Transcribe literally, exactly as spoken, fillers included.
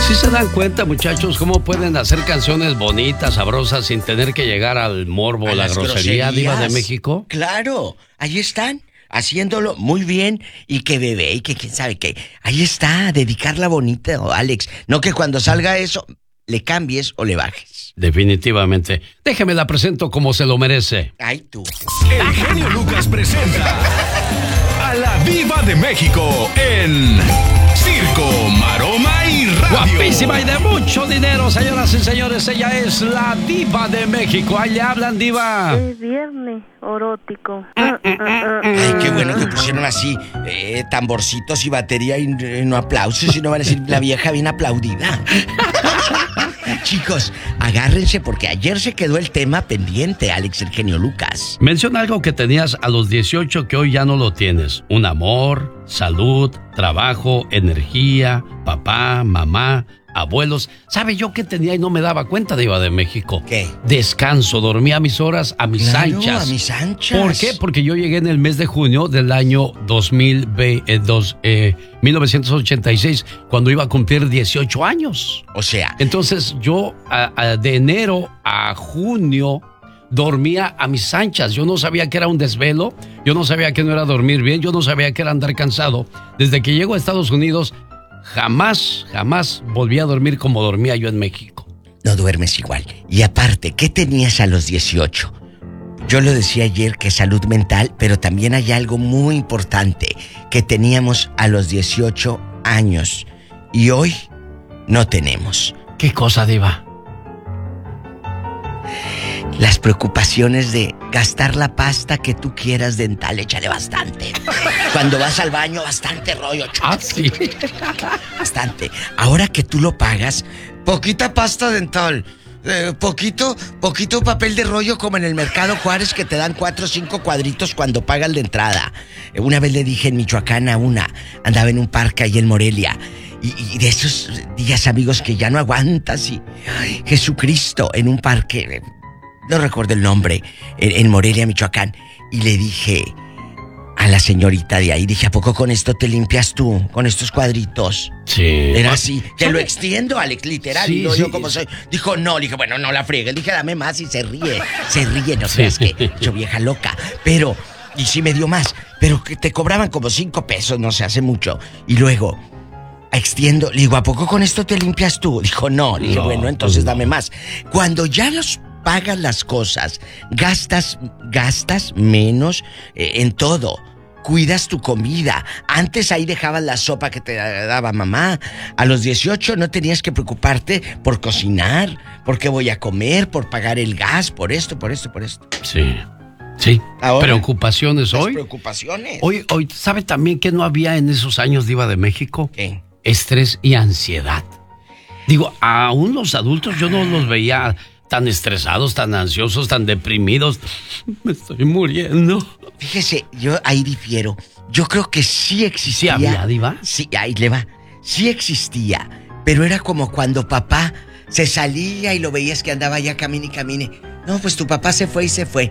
¿Sí se dan cuenta, muchachos, cómo pueden hacer canciones bonitas, sabrosas, sin tener que llegar al morbo, a la grosería, Diva de México? Claro, ahí están, haciéndolo muy bien, y que bebé, y que quién sabe qué. Ahí está, dedicarla bonita, Alex. No que cuando salga eso, le cambies o le bajes. Definitivamente. Déjeme la presento como se lo merece. Ay, tú. El genio Lucas presenta a la Diva de México en Circo, Maroma y Radio. Guapísima y de mucho dinero, señoras y señores. Ella es la Diva de México. Ahí le hablan, Diva. Es viernes erótico. Ay, qué bueno que pusieron así eh, tamborcitos y batería y eh, no aplausos, y no van a decir la vieja bien aplaudida. Chicos, agárrense porque ayer se quedó el tema pendiente, Alex, el genio Lucas. Menciona algo que tenías a los dieciocho que hoy ya no lo tienes. Un amor, salud, trabajo, energía, papá, mamá, abuelos. ¿Sabe yo qué tenía y no me daba cuenta, Diva de México? ¿Qué? Descanso, dormía a mis horas, a mis Claro, anchas. a mis anchas. ¿Por qué? Porque yo llegué en el mes de junio del año dos mil dos, eh, mil novecientos ochenta y seis, cuando iba a cumplir dieciocho años. O sea, Entonces yo a- a- de enero a junio dormía a mis anchas. Yo no sabía que era un desvelo, yo no sabía que no era dormir bien, yo no sabía que era andar cansado. Desde que llego a Estados Unidos, jamás, jamás volví a dormir como dormía yo en México. no duermes igual. Y aparte, ¿qué tenías a los dieciocho? Yo lo decía ayer, que salud mental, pero también hay algo muy importante que teníamos a los dieciocho años y hoy no tenemos. ¿Qué cosa, Diva? Las preocupaciones de gastar la pasta que tú quieras dental, échale bastante. Cuando vas al baño, bastante rollo. Ah, sí. Bastante. Ahora que tú lo pagas, poquita pasta dental. Eh, poquito, poquito papel de rollo como en el Mercado Juárez, que te dan cuatro o cinco cuadritos cuando pagas la entrada. Eh, una vez le dije en Michoacán a una, andaba en un parque ahí en Morelia, y, y de esos días, amigos, que ya no aguantas, y ay, Jesucristo, en un parque, eh, no recuerdo el nombre, en, en Morelia, Michoacán, y le dije a la señorita de ahí, dije, ¿a poco con esto te limpias tú? Con estos cuadritos. Sí. Era así. Te ¿Sabe? lo extiendo, Alex, literal. Sí, y no, sí. yo como soy. Dijo, no. Le dije, bueno, no la friegues. Le dije, dame más, y se ríe. Se ríe, no Sí. creas que yo vieja loca. Pero, y sí me dio más. Pero que te cobraban como cinco pesos, no sé, hace mucho. Y luego, extiendo. Le digo, ¿a poco con esto te limpias tú? Dijo, no. Le dije, No, bueno, entonces pues no. dame más. Cuando ya los pagas las cosas, gastas, gastas menos eh, en todo. Cuidas tu comida. Antes ahí dejabas la sopa que te daba mamá. A los dieciocho no tenías que preocuparte por cocinar, por qué voy a comer, por pagar el gas, por esto, por esto, por esto. Sí. Sí. Ahora, Preocupaciones Las hoy. preocupaciones. Hoy, hoy, ¿sabe también que no había en esos años, Diva de México? ¿Qué? Estrés y ansiedad. Digo, aún los adultos yo no los veía tan estresados, tan ansiosos, tan deprimidos. Me estoy muriendo. Fíjese, yo ahí difiero. Yo creo que sí existía. ¿Sí había, Diva? Sí, ahí le va. Sí existía, pero era como cuando papá se salía y lo veías que andaba ya camine y camine. No, pues tu papá se fue y se fue.